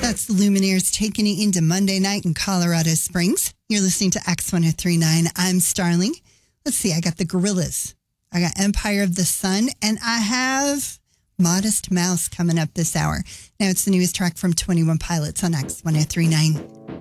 That's the Lumineers taking you into Monday night in Colorado Springs. You're listening to X1039. I'm Starling. Let's see, I got the Gorillaz. I got Empire of the Sun, and I have Modest Mouse coming up this hour. Now it's the newest track from 21 Pilots on X1039.